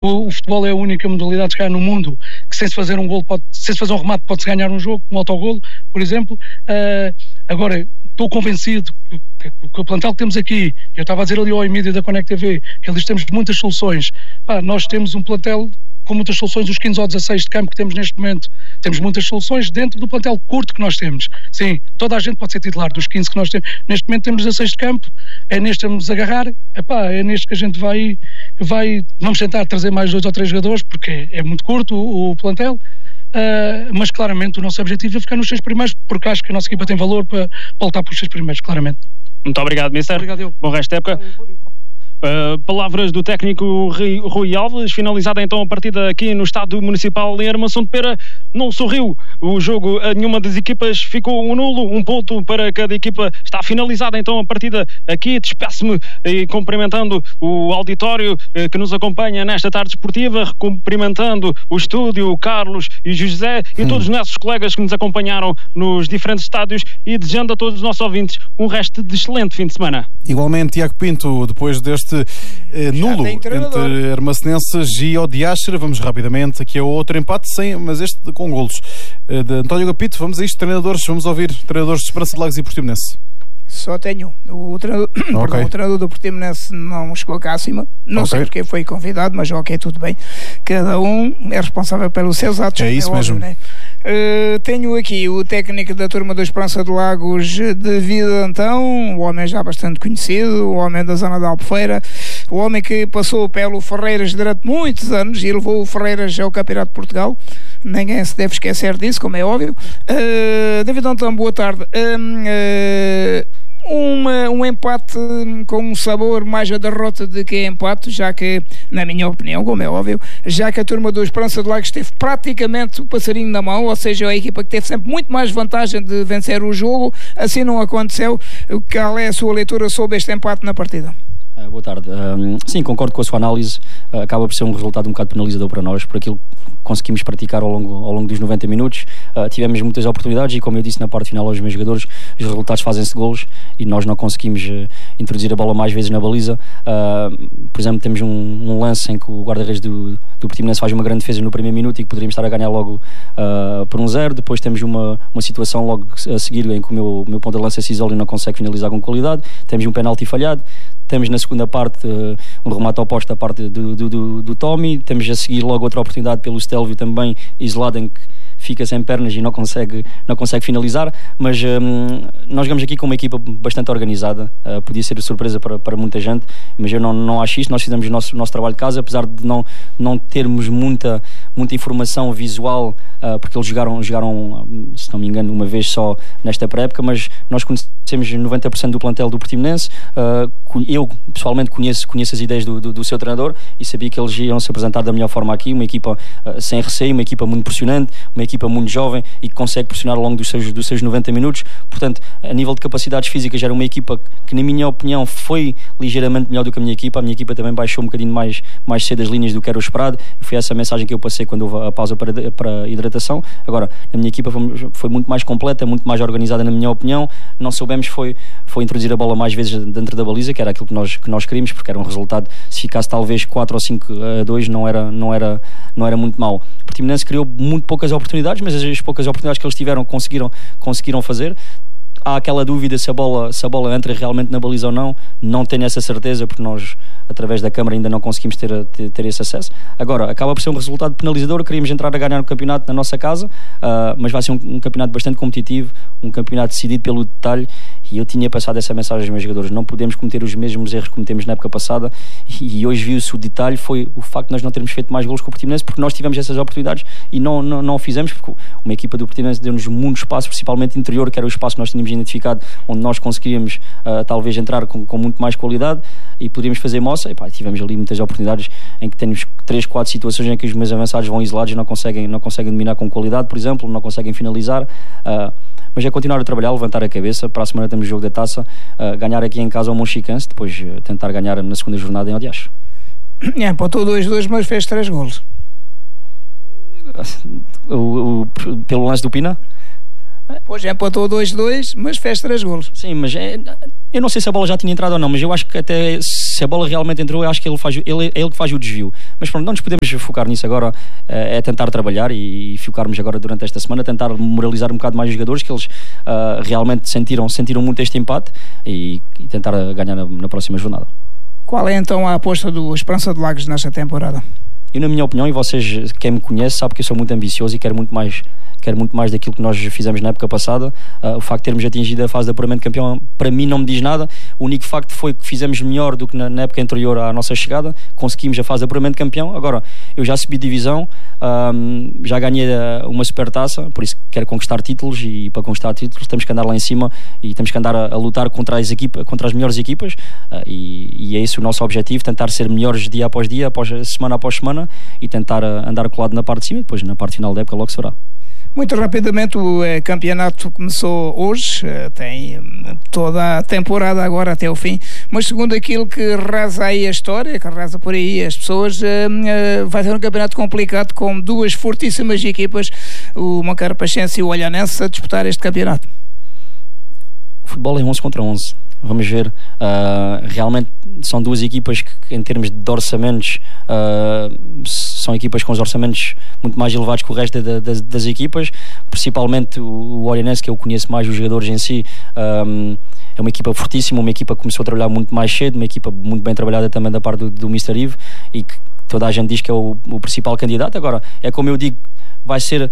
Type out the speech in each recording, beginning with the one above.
O futebol é a única modalidade, se calhar, no mundo que sem se fazer um golo, sem se fazer um remate, pode-se ganhar um jogo, um autogolo, por exemplo. Agora, estou convencido que o plantel que temos aqui, eu estava a dizer ali ao Emílio da Connect TV, que eles temos muitas soluções. Nós temos um plantel com muitas soluções, os 15 ou 16 de campo que temos neste momento, temos muitas soluções dentro do plantel curto que nós temos. Sim, toda a gente pode ser titular dos 15 que nós temos. Neste momento temos 16 de campo, é neste que vamos agarrar, é neste que a gente vai, vamos tentar trazer mais 2 ou 3 jogadores, porque é muito curto o plantel, mas claramente o nosso objetivo é ficar nos 6 primeiros, porque acho que a nossa equipa tem valor para lutar pelos 6 primeiros, claramente. Muito obrigado, Mister. Obrigado. Bom resto de época. Palavras do técnico Rui Alves. Finalizada então a partida aqui no Estádio Municipal em Armação de Pera. Não sorriu o jogo a nenhuma das equipas, ficou um nulo, um ponto para cada equipa. Está finalizada então a partida aqui. Despeço-me cumprimentando o auditório que nos acompanha nesta tarde esportiva, cumprimentando o estúdio, o Carlos e o José e todos os nossos colegas que nos acompanharam nos diferentes estádios, e desejando a todos os nossos ouvintes um resto de excelente fim de semana. Igualmente, Tiago Pinto, depois deste nulo entre Armacenenses e Odiáxera, vamos rapidamente aqui a outro empate, mas este com golos de António Agapito. Vamos a isto, treinadores, vamos ouvir treinadores de Esperança de Lagos e Portimonense. Só tenho o treinador do Portimonense não chegou cá acima, não sei porque foi convidado, mas tudo bem, cada um é responsável pelos seus atos. É isso mesmo, né? Tenho aqui o técnico da turma da Esperança de Lagos de Vida Antão, o homem já bastante conhecido, o homem da zona da Albufeira, o homem que passou pelo Ferreiras durante muitos anos e levou o Ferreiras ao Campeonato de Portugal. Ninguém se deve esquecer disso, como é óbvio. David Antão, boa tarde. Um empate com um sabor mais a derrota do que empate, já que, na minha opinião, como é óbvio, já que a turma do Esperança de Lagos teve praticamente o passarinho na mão, ou seja, a equipa que teve sempre muito mais vantagem de vencer o jogo, assim não aconteceu. Qual é a sua leitura sobre este empate na partida? Boa tarde. Sim, concordo com a sua análise. Acaba por ser um resultado um bocado penalizador para nós, por aquilo que conseguimos praticar ao longo dos 90 minutos. Tivemos muitas oportunidades e, como eu disse na parte final aos meus jogadores, os resultados fazem-se de golos e nós não conseguimos introduzir a bola mais vezes na baliza. Por exemplo, temos um lance em que o guarda-redes do Portimonense faz uma grande defesa no primeiro minuto e que poderíamos estar a ganhar logo por 1-0. Depois temos uma situação logo a seguir em que o meu ponta de lança se isola e não consegue finalizar com qualidade. Temos um penalti falhado. Temos na segunda parte um remate oposto da parte do Tommy. Temos a seguir logo outra oportunidade pelo Stelvio também isolado, em que fica sem pernas e não consegue finalizar, mas nós jogamos aqui com uma equipa bastante organizada. Podia ser surpresa para muita gente, mas eu não acho isso. Nós fizemos o nosso trabalho de casa, apesar de não termos muita informação visual, porque eles jogaram, se não me engano, uma vez só nesta pré-época, mas nós conhecemos 90% do plantel do Portimonense. Eu pessoalmente conheço as ideias do seu treinador e sabia que eles iam se apresentar da melhor forma aqui, uma equipa sem receio, uma equipa muito pressionante, uma equipa muito jovem e que consegue pressionar ao longo dos seus 90 minutos. Portanto, a nível de capacidades físicas, era uma equipa que, na minha opinião, foi ligeiramente melhor do que a minha equipa. A minha equipa também baixou um bocadinho mais cedo as linhas do que era o esperado, e foi essa a mensagem que eu passei quando houve a pausa para hidratação. Agora, a minha equipa foi muito mais completa, muito mais organizada, na minha opinião. Não soubemos foi introduzir a bola mais vezes dentro da baliza, que era aquilo que nós queríamos, porque era um resultado, se ficasse talvez 4 ou 5-2, não era muito mau. O Portimonense criou muito poucas oportunidades, mas as poucas oportunidades que eles tiveram conseguiram fazer. Há aquela dúvida se a bola entra realmente na baliza ou não tenho essa certeza, porque nós, através da câmara, ainda não conseguimos ter esse acesso. Agora, acaba por ser um resultado penalizador. Queríamos entrar a ganhar o campeonato na nossa casa, mas vai ser um campeonato bastante competitivo, um campeonato decidido pelo detalhe, e eu tinha passado essa mensagem aos meus jogadores: não podemos cometer os mesmos erros que cometemos na época passada, e hoje viu-se o detalhe, foi o facto de nós não termos feito mais golos que o Portimonense, porque nós tivemos essas oportunidades e não o fizemos, porque uma equipa do Portimonense deu-nos muito espaço, principalmente interior, que era o espaço que nós tínhamos identificado, onde nós conseguiríamos talvez entrar com muito mais qualidade e poderíamos fazer moça. E tivemos ali muitas oportunidades em que temos 3-4 situações em que os meus avançados vão isolados e não conseguem dominar com qualidade, por exemplo, não conseguem finalizar. Mas é continuar a trabalhar, levantar a cabeça. Para a semana temos o jogo da taça, ganhar aqui em casa ao Monchicanse, depois tentar ganhar na segunda jornada em Odiaxo. Empatou 2-2, mas fez 3 golos. Pelo lance do Pina? Hoje empatou 2-2, mas fez 3 golos. Sim, mas eu não sei se a bola já tinha entrado ou não, mas eu acho que até se a bola realmente entrou, eu acho que ele que faz o desvio. Mas pronto, não nos podemos focar nisso agora, é tentar trabalhar e focarmos agora durante esta semana, tentar moralizar um bocado mais os jogadores, que eles realmente sentiram muito este empate e tentar ganhar na próxima jornada. Qual é então a aposta do Esperança de Lagos nesta temporada? Eu, na minha opinião, e vocês, quem me conhece, sabe que eu sou muito ambicioso e quero muito mais daquilo que nós fizemos na época passada. O facto de termos atingido a fase de apuramento de campeão, para mim não me diz nada. O único facto foi que fizemos melhor do que na época anterior à nossa chegada, conseguimos a fase de apuramento de campeão. Agora, eu já subi divisão, já ganhei uma supertaça, por isso quero conquistar títulos, e para conquistar títulos temos que andar lá em cima e temos que andar a lutar contra as melhores equipas, e é esse o nosso objetivo, tentar ser melhores dia após dia, semana após semana, e tentar andar colado na parte de cima, e depois na parte final da época logo se verá. Muito rapidamente, o campeonato começou hoje, tem toda a temporada agora até o fim, mas segundo aquilo que reza aí a história, que reza por aí as pessoas, vai ser um campeonato complicado, com 2 fortíssimas equipas, o Moncarapachense e o Olhanense, a disputar este campeonato. O futebol é 11 contra 11. Vamos ver, realmente são 2 equipas que em termos de orçamentos são equipas com os orçamentos muito mais elevados que o resto das equipas, principalmente o Olhanense, que eu conheço mais os jogadores em si. É uma equipa fortíssima, uma equipa que começou a trabalhar muito mais cedo, uma equipa muito bem trabalhada também da parte do Mr. Ivo, e que toda a gente diz que é o principal candidato. Agora, é como eu digo, vai ser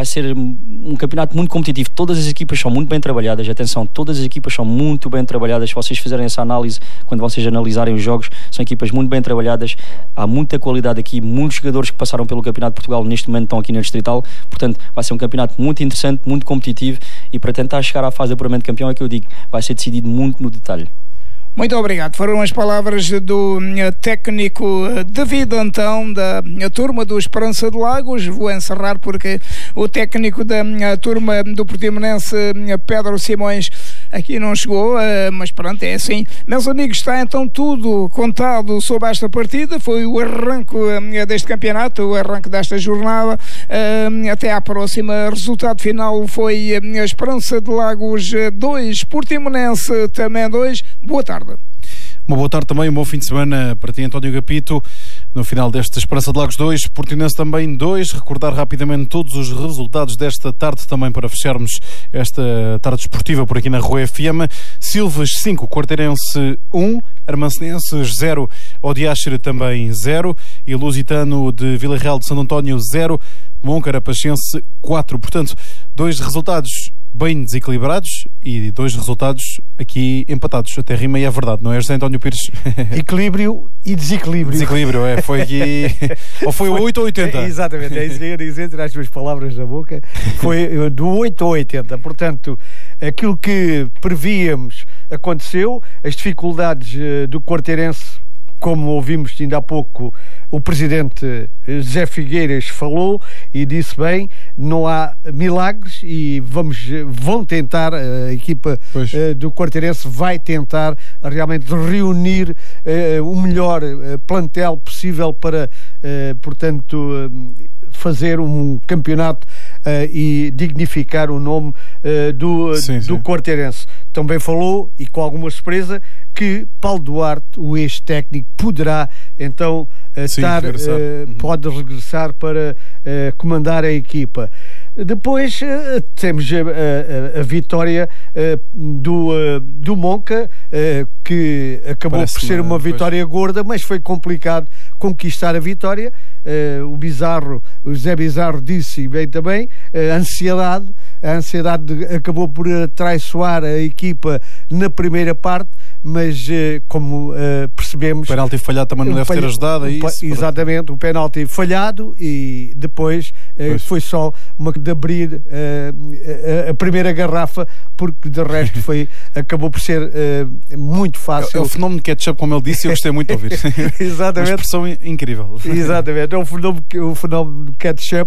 um campeonato muito competitivo. Todas as equipas são muito bem trabalhadas. Atenção, todas as equipas são muito bem trabalhadas. Se vocês fizerem essa análise, quando vocês analisarem os jogos, são equipas muito bem trabalhadas. Há muita qualidade aqui, muitos jogadores que passaram pelo Campeonato de Portugal neste momento estão aqui na Distrital. Portanto, vai ser um campeonato muito interessante, muito competitivo, e para tentar chegar à fase de apuramento de campeão, é que eu digo, vai ser decidido muito no detalhe. Muito obrigado. Foram as palavras do técnico David Antão, da turma do Esperança de Lagos. Vou encerrar porque o técnico da turma do Portimonense, Pedro Simões, aqui não chegou, mas pronto, é assim. Meus amigos, está então tudo contado sobre esta partida. Foi o arranque deste campeonato, o arranque desta jornada. Até à próxima. Resultado final foi a Esperança de Lagos 2, Portimonense também 2. Boa tarde. Uma boa tarde também, um bom fim de semana para ti, António Gapito. No final desta Esperança de Lagos 2, Portimonense também 2. Recordar rapidamente todos os resultados desta tarde, também para fecharmos esta tarde esportiva por aqui na Rua FM. Silvas 5, Quarteirense 1, Armancenenses 0, Odiáxere também 0, e Lusitano de Vila Real de Santo António 0, Moncarapachense 4. Portanto, 2 resultados bem desequilibrados e 2 resultados aqui empatados. Até rima e é verdade, não é, José António Pires? Equilíbrio e desequilíbrio. Desequilíbrio, foi aqui... ou foi o 8 ou 80? Exatamente, é isso que eu ia dizer, tirar as tuas palavras da boca. Foi do 8 ao 80. Portanto, aquilo que prevíamos aconteceu. As dificuldades do Quarteirense, como ouvimos ainda há pouco, o presidente José Figueiras falou e disse bem, não há milagres, e vão tentar, a equipa do Quarteirense vai tentar realmente reunir o melhor plantel possível para, portanto, fazer um campeonato e dignificar o nome do Quarteirense. Também falou, e com alguma surpresa, que Paulo Duarte, o ex-técnico, poderá então pode regressar para comandar a equipa. Depois temos a vitória do Monca, que acabou por ser uma vitória gorda, mas foi complicado conquistar a vitória. O Zé Bizarro disse, e bem também, a ansiedade acabou por traiçoar a equipa na primeira parte, mas como percebemos... O penalti falhado também não deve ter ajudado a isso. Exatamente, o penalti falhado, e depois foi só de abrir a primeira garrafa, porque de resto acabou por ser muito fácil. É o fenómeno ketchup, como ele disse, eu gostei muito de ouvir. Exatamente. Uma expressão incrível. Exatamente, é o fenómeno ketchup.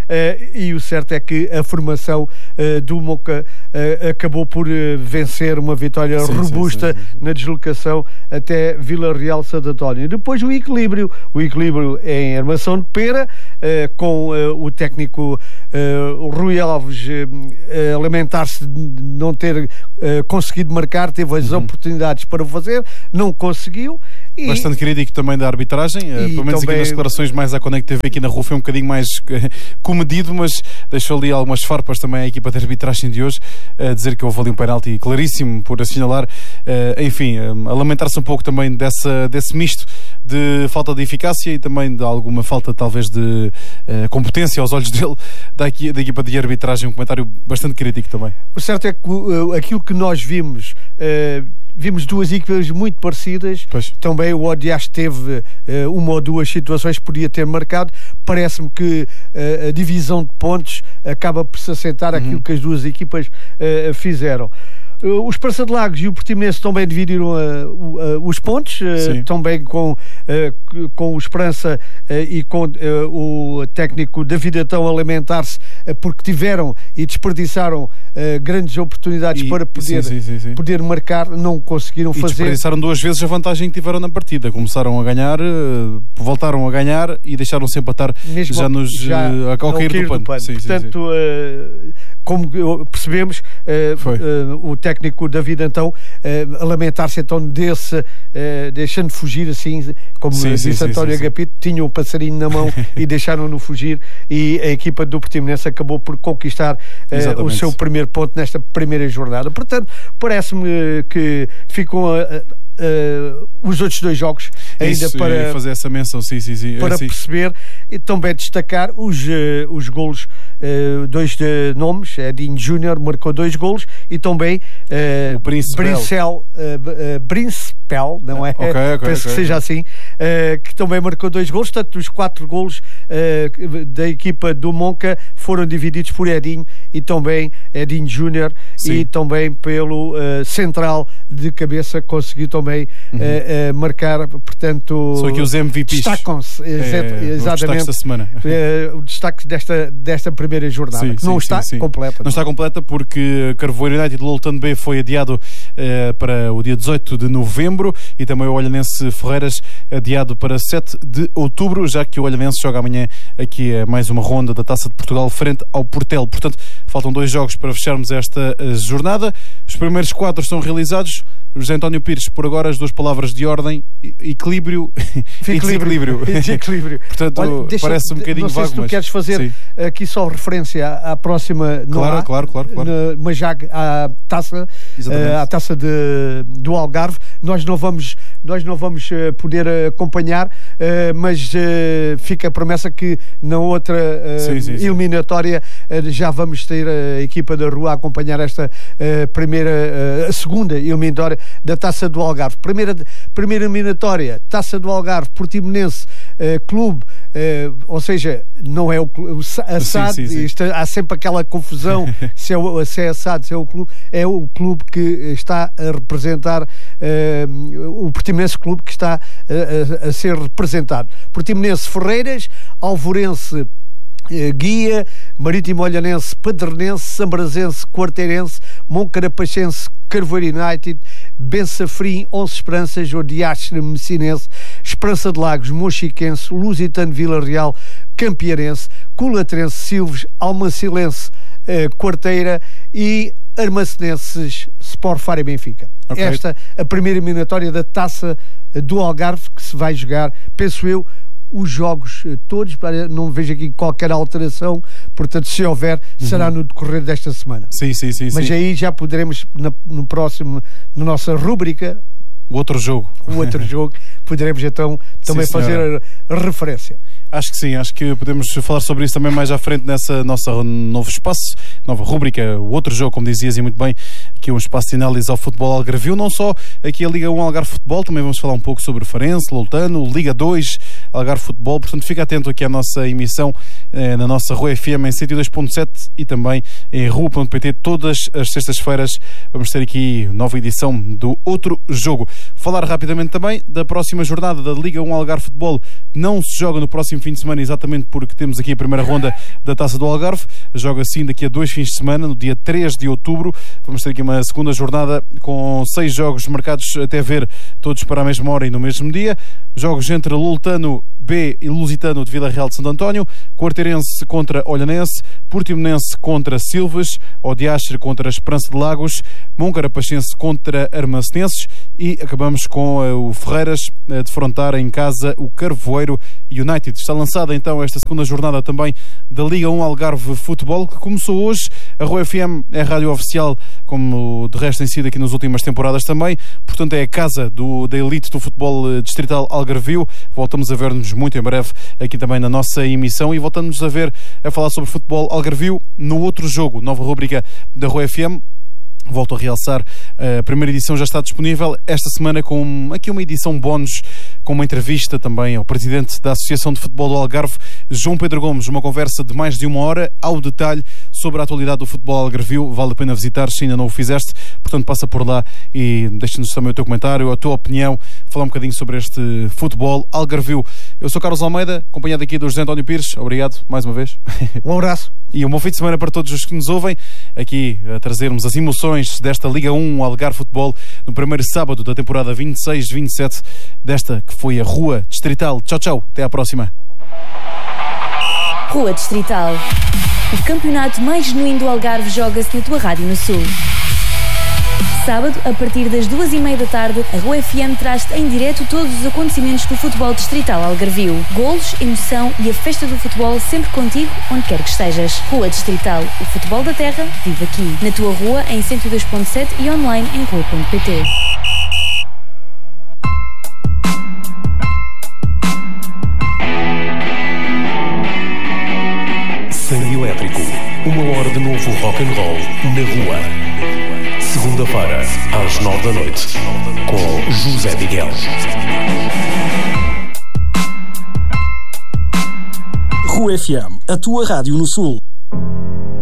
e o certo é que a formação do Monca acabou por vencer uma vitória robusta na deslocação até Vila Real Santo António. Depois o equilíbrio em Armação de Pera, com o técnico Rui Alves a lamentar-se de não ter conseguido marcar, teve as oportunidades para o fazer, não conseguiu. Bastante crítico também da arbitragem, pelo menos também... aqui nas declarações mais à Conect TV aqui na rua foi um bocadinho mais comedido, mas deixou ali algumas farpas também à equipa de arbitragem de hoje, a dizer que houve ali um penalti claríssimo por assinalar, enfim, a lamentar-se um pouco também desse misto de falta de eficácia e também de alguma falta talvez de competência aos olhos dele da equipa de arbitragem, um comentário bastante crítico também. O certo é que aquilo que nós vimos duas equipas muito parecidas. Pois. Também o Odias teve uma ou duas situações que podia ter marcado. Parece-me que a divisão de pontos acaba por se assentar aquilo que as duas equipas fizeram. O Esperança de Lagos e o Portimonense também dividiram os pontos, também com o Esperança e com o técnico David Atão a lamentar-se porque tiveram e desperdiçaram grandes oportunidades para poder marcar, não conseguiram fazer. Desperdiçaram duas vezes a vantagem que tiveram na partida. Começaram a ganhar, voltaram a ganhar e deixaram-se empatar ao cair do pano. Portanto, como percebemos, o técnico David então a lamentar-se então deixando fugir assim, como disse António Agapito, tinha um passarinho na mão e deixaram-no fugir, e a equipa do Portimonense acabou por conquistar o seu primeiro ponto nesta primeira jornada. Portanto, parece-me que ficam os outros dois jogos ainda para fazer essa menção, para perceber e também destacar os golos, dois nomes. Edinho Júnior marcou 2 golos e também o Brincepel, não é? Penso que seja assim, que também marcou 2 golos. Portanto, os 4 golos da equipa do Monca foram divididos por Edinho e também Edinho Júnior, e também pelo central de cabeça conseguiu também marcar. Portanto, são aqui os MVPs, destacam-se exatamente da semana. O destaque desta primeira jornada, que não está completa. Não está completa porque Carvoeiro United de Loltano B foi adiado para o dia 18 de novembro e também o Olhanense Ferreiras adiado para 7 de outubro, já que o Olhanense joga amanhã aqui mais uma ronda da Taça de Portugal frente ao Portel. Portanto, faltam 2 jogos para fecharmos esta jornada. Os primeiros 4 são realizados. José António Pires, por agora as 2 palavras de ordem: equilíbrio e desequilíbrio. Portanto, parece um bocadinho vago. Não sei se tu queres fazer aqui só referência à próxima, claro. Mas já à taça do Algarve, nós não vamos poder acompanhar, mas fica a promessa que na outra eliminatória já vamos ter a equipa da Rua a acompanhar esta a segunda eliminatória da Taça do Algarve. Primeira eliminatória, Taça do Algarve, Portimonense Clube, ou seja, não é o SAD, há sempre aquela confusão se é SAD, se é o clube. É o clube que está a representar, o Portimonense Clube que está a ser representado. Portimonense Ferreiras, Alvorense Guia, Marítimo Olhanense Padernense, Sambrazense Quarteirense, Moncarapachense Carvoeiro United, Bensafrim, Onze Esperanças, Odiastre Messinense, Esperança de Lagos Mochiquense, Lusitano Vila Real Campiarense, Culatrense Silves, Almacilense Quarteira e Armacenenses Sport Faro e Benfica. Esta a primeira eliminatória da Taça do Algarve, que se vai jogar, penso eu, os jogos todos, não vejo aqui qualquer alteração, portanto, se houver, será no decorrer desta semana. Mas aí já poderemos, na nossa rúbrica, o outro jogo, poderemos então também fazer a referência. Acho que sim, acho que podemos falar sobre isso também mais à frente nessa nossa novo espaço, nova rúbrica, o outro jogo, como dizias e muito bem, aqui um espaço de análise ao futebol algarvio, não só aqui a Liga 1 Algarve Futebol, também vamos falar um pouco sobre Farense, Loutano, Liga 2 Algarve Futebol, portanto fica atento aqui à nossa emissão na nossa Rua FM em 102.7 e também em rua.pt todas as sextas-feiras vamos ter aqui nova edição do Outro Jogo. Falar rapidamente também da próxima jornada da Liga 1 Algarve Futebol. Não se joga no próximo fim de semana exatamente porque temos aqui a primeira ronda da Taça do Algarve, joga assim daqui a 2 fins de semana, no dia 3 de outubro vamos ter aqui uma segunda jornada com 6 jogos marcados até ver, todos para a mesma hora e no mesmo dia, jogos entre Loutano B e Lusitano de Vila Real de Santo António, Quarteirense contra Olhanense, Portimonense contra Silves, Odiastre contra Esperança de Lagos, Moncarapachense contra Armacenenses e acabamos com o Ferreiras a defrontar em casa o Carvoeiro United. Está lançada então esta segunda jornada também da Liga 1 Algarve Futebol, que começou hoje. A Rua FM é a rádio oficial, como de resto tem sido aqui nas últimas temporadas também, portanto é a casa da elite do futebol distrital algarvio. Voltamos a ver-nos muito em breve aqui também na nossa emissão e voltamos a falar sobre futebol algarvio no Outro Jogo, nova rubrica da Rua FM. Volto a realçar, a primeira edição já está disponível esta semana com aqui uma edição bónus, com uma entrevista também ao presidente da Associação de Futebol do Algarve, João Pedro Gomes, uma conversa de mais de 1 hora ao detalhe sobre a atualidade do futebol algarvio. Vale a pena visitar se ainda não o fizeste, portanto passa por lá e deixa-nos também o teu comentário, a tua opinião, falar um bocadinho sobre este futebol algarvio. Eu sou Carlos Almeida, acompanhado aqui do José António Pires, obrigado mais uma vez. Um abraço. E um bom fim de semana para todos os que nos ouvem, aqui a trazermos as emoções desta Liga 1 Algarve Futebol no primeiro sábado da temporada 26-27 desta que foi a Rua Distrital. Tchau, tchau, até à próxima. Rua Distrital. O campeonato mais genuíno do Algarve joga-se na tua rádio no Sul. Sábado, a partir das 2h30 da tarde, a Rua FM traz-te em direto todos os acontecimentos do futebol distrital algarvio. Golos, emoção e a festa do futebol sempre contigo, onde quer que estejas. Rua Distrital. O futebol da terra vive aqui. Na tua rua, em 102.7 e online em rua.pt. Sangue Elétrico. 1 hora de novo rock and roll na rua. Segunda-feira, às 9 da noite, com José Miguel. Rua FM, a tua rádio no Sul.